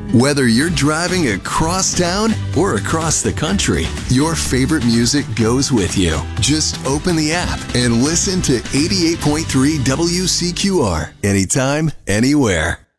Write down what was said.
Whether you're driving across town or across the country, your favorite music goes with you. Just open the app and listen to 88.3 WCQR anytime, anywhere.